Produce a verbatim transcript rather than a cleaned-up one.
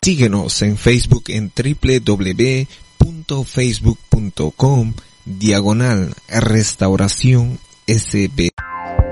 Síguenos en Facebook en doble u doble u doble u punto facebook punto com diagonal restauración S B.